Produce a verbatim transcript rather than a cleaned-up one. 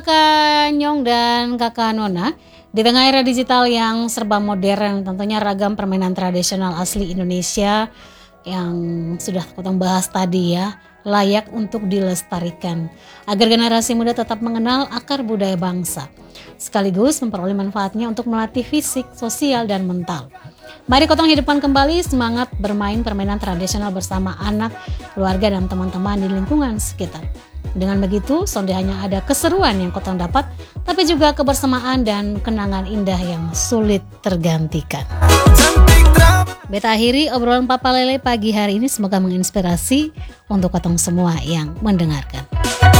Kakak Nyong dan Kakak Nona, di tengah era digital yang serba modern, tentunya ragam permainan tradisional asli Indonesia yang sudah kita bahas tadi ya, layak untuk dilestarikan agar generasi muda tetap mengenal akar budaya bangsa, sekaligus memperoleh manfaatnya untuk melatih fisik, sosial, dan mental. Mari Kotong hidupkan kembali semangat bermain permainan tradisional bersama anak, keluarga, dan teman-teman di lingkungan sekitar. Dengan begitu, sonde hanya ada keseruan yang Kotong dapat, tapi juga kebersamaan dan kenangan indah yang sulit tergantikan. Beta akhiri obrolan Papa Lele pagi hari ini, semoga menginspirasi untuk Kotong semua yang mendengarkan.